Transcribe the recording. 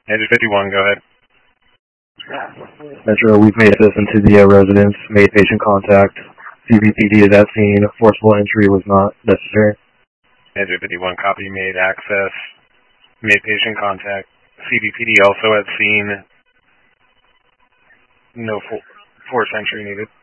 Andrew 51, go ahead. Metro, we've made access into the residence, made patient contact. CBPD is at scene. Forcible entry was not necessary. Andrew 51, copy, made access, made patient contact. CBPD also at scene. No force entry needed.